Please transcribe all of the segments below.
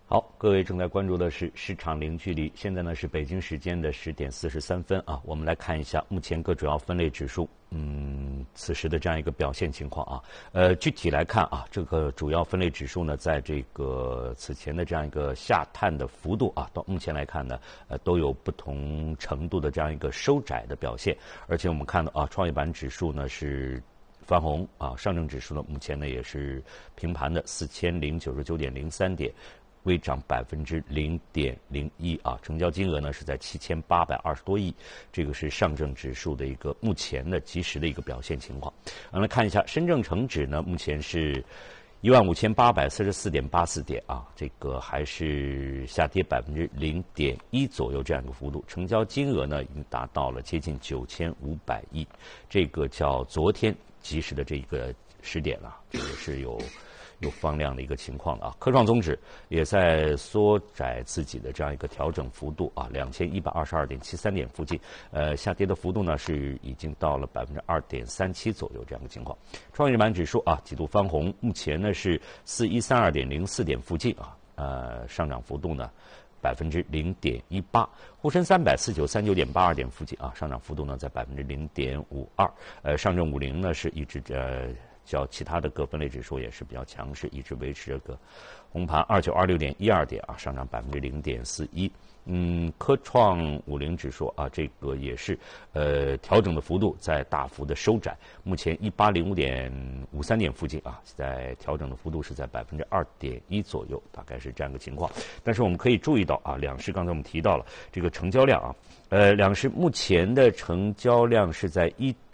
好，各位正在关注的是市场零距离。现在呢是北京时间的10点43分啊，我们来看一下目前各主要分类指数，此时的这样一个表现情况啊。具体来看啊，这个主要分类指数呢，在这个此前的这样一个下探的幅度啊，到目前来看呢，都有不同程度的这样一个收窄的表现。而且我们看到啊，创业板指数呢是翻红啊，上证指数呢目前呢也是平盘的4099.03点。微涨0.01%啊，成交金额呢是在7820多亿，这个是上证指数的一个目前的即时的一个表现情况。我们来看一下深证成指呢，目前是15844.84点啊，这个还是下跌0.1%左右这样一个幅度，成交金额呢已经达到了接近9500亿，这个叫昨天即时的这个时点啊，这个是有放量的一个情况了啊。科创综指也在缩窄自己的这样一个调整幅度啊，2122.73点附近，下跌的幅度呢是已经到了2.37%左右这样的情况。创业板指数啊几度翻红，目前呢是4132.04点附近啊，上涨幅度呢0.18%，沪深3004939.82点附近啊，上涨幅度呢在0.52%，上证50呢是一直较其他的各分类指数也是比较强势，一直维持这个红盘2926.12点啊，上涨0.41%。科创50指数啊，这个也是调整的幅度在大幅的收窄，目前1805.53点附近啊，在调整的幅度是在2.1%左右，大概是这样的情况。但是我们可以注意到啊，两市刚才我们提到了这个成交量啊，两市目前的成交量是在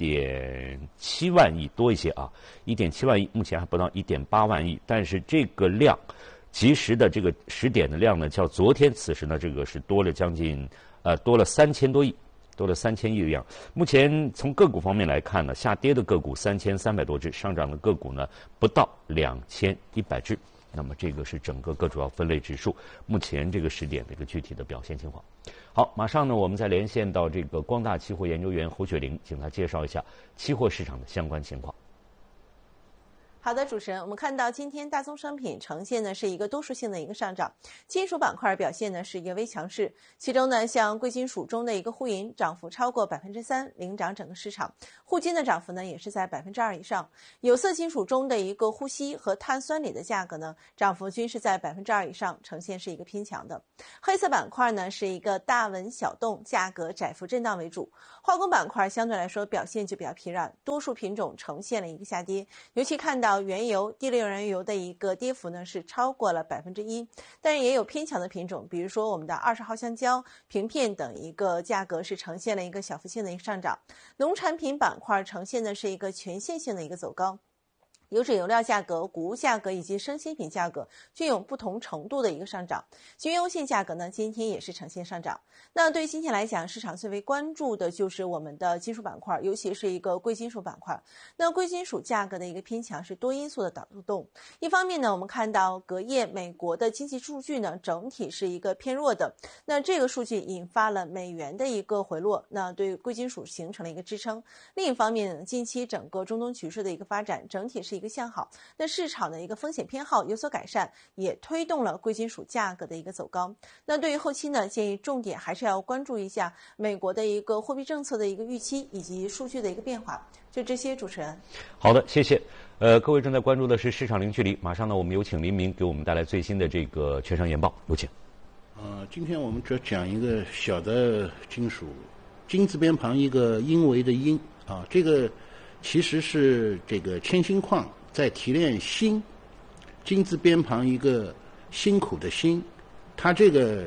1.7万亿多一些啊，1.7万亿，目前还不到1.8万亿，但是这个量。即时的这个时点的量呢，较昨天此时呢，这个是多了将近多了3000多亿，多了3000亿的样。目前从个股方面来看呢，下跌的个股3300多只，上涨的个股呢不到2100只。那么这个是整个各主要分类指数目前这个时点的一个具体的表现情况。好，马上呢我们再连线到这个光大期货研究员侯雪玲，请他介绍一下期货市场的相关情况。 好的，主持人，我们看到今天大宗商品呈现的是一个多数性的一个上涨，金属板块表现呢是一个微强势，其中呢像贵金属中的一个沪银涨幅超过3%，领涨整个市场，沪金的涨幅呢也是在2%以上，有色金属中的一个沪锡和碳酸锂的价格呢涨幅均是在2%以上，呈现是一个偏强的。黑色板块呢是一个大稳小动，价格窄幅震荡为主，化工板块相对来说表现就比较疲软，多数品种呈现了一个下跌，尤其看到原油、第六原油的一个跌幅呢是超过了1%，但是也有偏强的品种，比如说我们的20号橡胶、平片等一个价格是呈现了一个小幅性的一个上涨。农产品板块呈现的是一个全线性的一个走高。油脂油料价格、谷物价格以及生鲜品价格均有不同程度的一个上涨，原油线价格呢今天也是呈现上涨。那对于今天来讲，市场最为关注的就是我们的金属板块，尤其是一个贵金属板块。那贵金属价格的一个偏强是多因素的导动，一方面呢，我们看到隔夜美国的经济数据呢整体是一个偏弱的，那这个数据引发了美元的一个回落，那对贵金属形成了一个支撑。另一方面呢，近期整个中东局势的一个发展整体是一个向好，那市场的一个风险偏好有所改善，也推动了贵金属价格的一个走高。那对于后期呢，建议重点还是要关注一下美国的一个货币政策的一个预期以及数据的一个变化。就这些，主持人。 好的，谢谢。各位正在关注的是市场零距离，马上呢，我们有请林明给我们带来最新的这个券商研报，有请。 今天我们主要讲一个小的金属，金字边旁一个因为的因啊，这个其实是这个铅锌矿在提炼锌，金字边旁一个辛苦的辛，它这个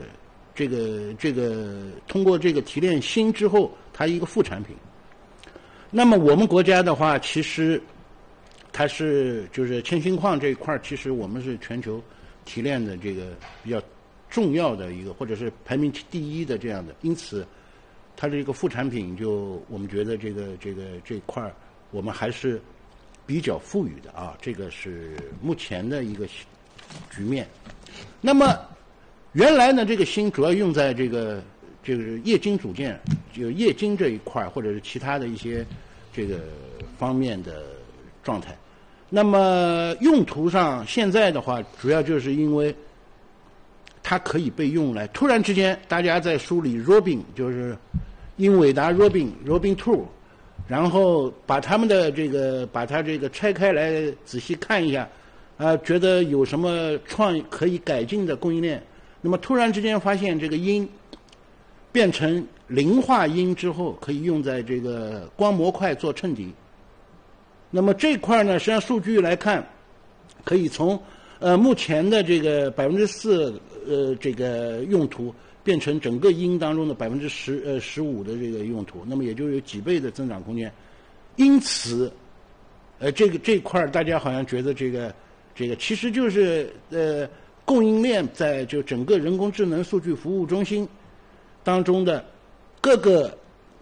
通过这个提炼锌之后，它一个副产品。那么我们国家的话，其实它是就是铅锌矿这一块，其实我们是全球提炼的这个比较重要的一个，或者是排名第一的这样的，因此它这个副产品就我们觉得这一块我们还是比较富裕的啊，这个是目前的一个局面。那么原来呢，这个锌主要用在这个液晶组件，就液晶这一块，或者是其他的一些这个方面的状态。那么用途上现在的话，主要就是因为它可以被用来突然之间，大家在梳理 Robin， 就是英伟达 Robin Tool， 然后把它这个拆开来仔细看一下，觉得有什么可以改进的供应链，那么突然之间发现这个音变成磷化铟之后，可以用在这个光模块做衬底。那么这块呢，实际上数据来看，可以从目前的这个4%这个用途变成整个铟当中的15%的这个用途，那么也就有几倍的增长空间。因此，这块大家好像觉得这个其实就是供应链在就整个人工智能数据服务中心当中的各个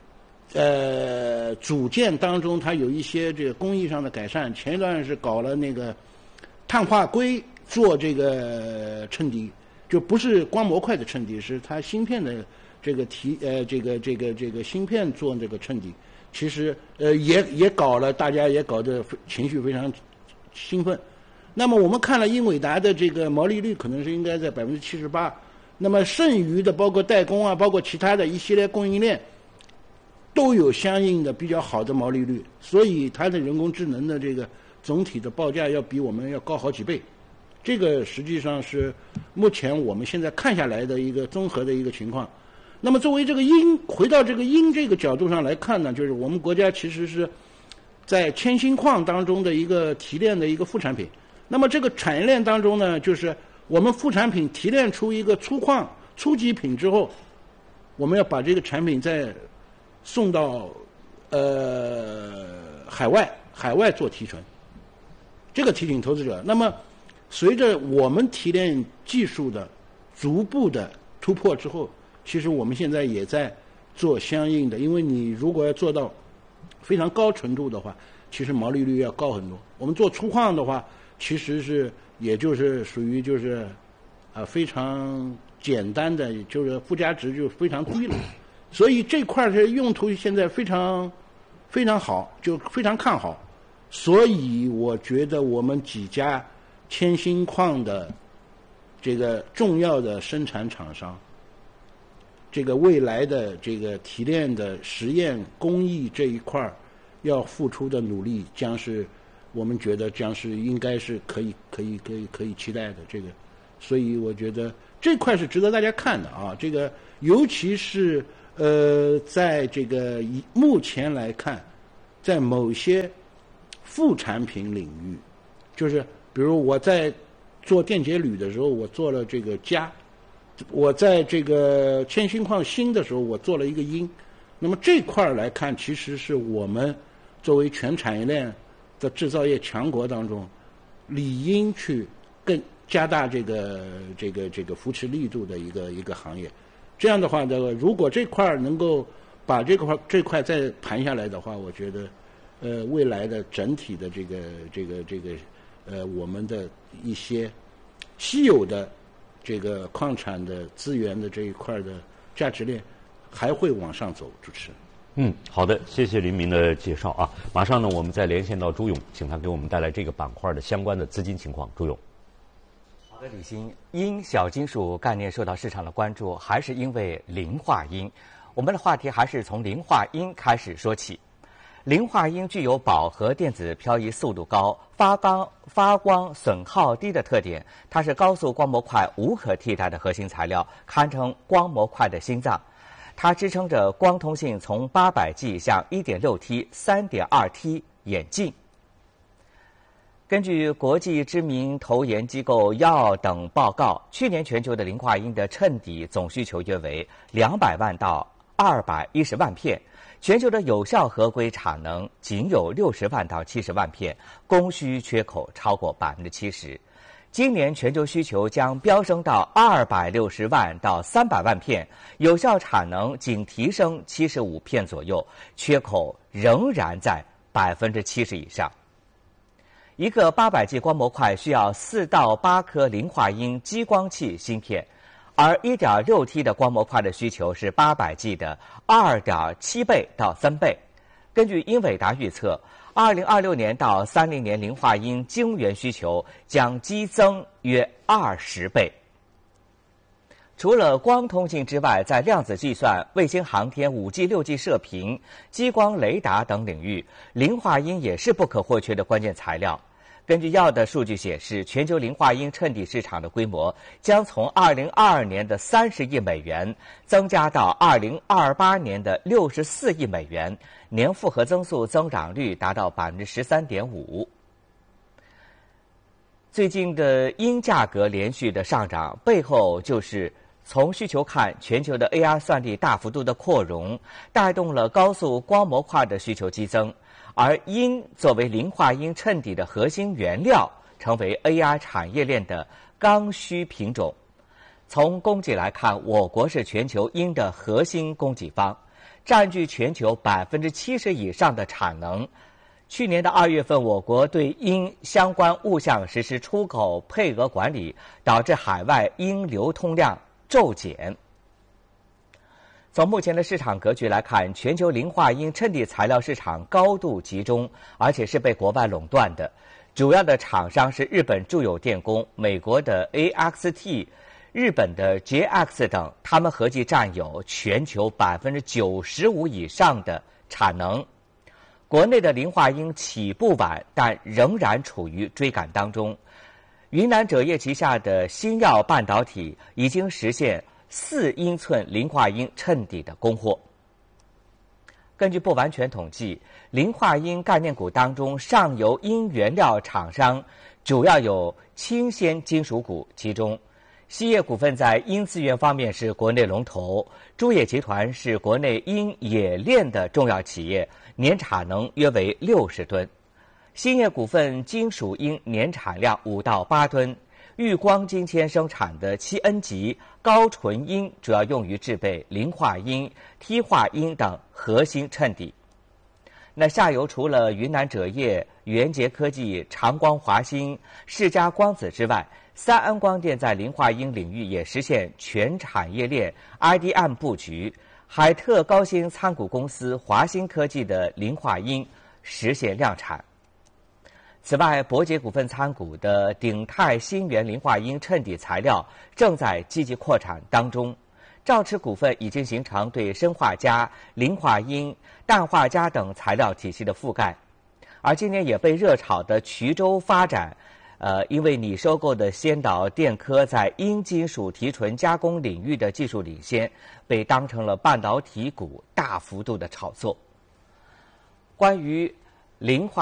组件当中，它有一些这个工艺上的改善。前一段是搞了那个碳化硅做这个衬底，就不是光模块的衬底，是它芯片的这个这个芯片做这个衬底。其实也搞了，大家也搞得情绪非常兴奋。那么我们看了英伟达的这个毛利率，可能是应该在78%。那么剩余的包括代工啊，包括其他的一系列供应链，都有相应的比较好的毛利率，所以它的人工智能的这个总体的报价要比我们要高好几倍。这个实际上是目前我们现在看下来的一个综合的一个情况。那么作为这个回到这个铟这个角度上来看呢，就是我们国家其实是在铅锌矿当中的一个提炼的一个副产品。那么这个产业链当中呢，就是我们副产品提炼出一个初级品之后，我们要把这个产品再送到海外做提纯，这个提醒投资者。那么随着我们提炼技术的逐步的突破之后，其实我们现在也在做相应的，因为你如果要做到非常高纯度的话，其实毛利率要高很多。我们做粗矿的话，其实也就是属于就是非常简单的，就是附加值就非常低了。所以这块的用途现在非常非常好，就非常看好。所以我觉得我们几家铅锌矿的这个重要的生产厂商，这个未来的这个提炼的实验工艺这一块要付出的努力，将是我们觉得将是应该是可以期待的。这个，所以我觉得这块是值得大家看的啊。这个尤其是在这个目前来看，在某些副产品领域，就是比如我在做电解铝的时候，我做了这个镓；我在这个铅锌矿锌的时候，我做了一个铟。那么这块来看，其实是我们作为全产业链的制造业强国当中，理应去更加大这个扶持力度的一个行业。这样的话呢，如果这块能够把这块再盘下来的话，我觉得未来的整体的我们的一些稀有的这个矿产的资源的这一块的价值链还会往上走。主持人， 好的，谢谢林明的介绍啊。马上呢，我们再连线到朱勇，请他给我们带来这个板块的相关的资金情况。朱勇。 好的，李欣，铟小金属概念受到市场的关注，还是因为磷化铟。我们的话题还是从磷化铟开始说起。磷化铟具有饱和电子漂移速度高、发光损耗低的特点，它是高速光模块无可替代的核心材料，堪称光模块的心脏。它支撑着光通信从800G 向 1.6T、3.2T 演进。根据国际知名投研机构耀奥等报告，去年全球的磷化铟的衬底总需求约为200万到210万片。全球的有效合规产能仅有60万到70万片，供需缺口超过70%。今年全球需求将飙升到260万到300万片，有效产能仅提升75片左右，缺口仍然在70%以上。一个800G 光模块需要4到8颗磷化铟激光器芯片。而 1.6T 的光模块的需求是800G 的2.7倍到3倍。根据英伟达预测，2026年到30年磷化铟晶圆需求将激增约20倍。 除了光通信之外，在量子计算、卫星航天、5G、6G 射频、激光雷达等领域，磷化铟也是不可或缺的关键材料。根据要的数据显示，全球磷化铟衬底市场的规模将从2022年的30亿美元增加到2028年的64亿美元，年复合增速增长率达到13.5%。最近的铟价格连续的上涨，背后就是从需求看，全球的 AR 算力大幅度的扩容，带动了高速光模块的需求激增。而铟作为磷化铟衬底的核心原料，成为 AR 产业链的刚需品种。从供给来看，我国是全球铟的核心供给方，占据全球70%以上的产能。去年的2月份，我国对铟相关物项实施出口配额管理，导致海外铟流通量骤减。从目前的市场格局来看，全球磷化铟衬底材料市场高度集中，而且是被国外垄断的。主要的厂商是日本住友电工、美国的 AXT、日本的 JX 等，他们合计占有全球95%以上的产能。国内的磷化铟起步晚，但仍然处于追赶当中。云南锗业旗下的新耀半导体已经实现4英寸磷化铟衬底的供货。根据不完全统计，磷化铟概念股当中，上游铟原料厂商主要有轻纤金属股，其中锡业股份在铟资源方面是国内龙头，珠冶集团是国内铟冶炼的重要企业，年产能约为60吨。兴业股份金属铟年产量5到8吨。裕光精纤生产的7N 级高纯铟主要用于制备磷化铟、梯化铟等核心衬底。那下游除了云南锗业、元捷科技、长光华兴、世嘉光子之外，3N 光电在磷化铟领域也实现全产业链 IDM 布局。海特高新参股公司华兴科技的磷化铟实现量产。此外，博捷股份参股的鼎泰新源磷化铟衬底材料正在积极扩产当中。兆驰股份已经形成对砷化镓、磷化铟、氮化镓等材料体系的覆盖。而今年也被热炒的衢州发展，因为拟收购的先导电科在铟金属提纯加工领域的技术领先，被当成了半导体股大幅度的炒作。关于磷化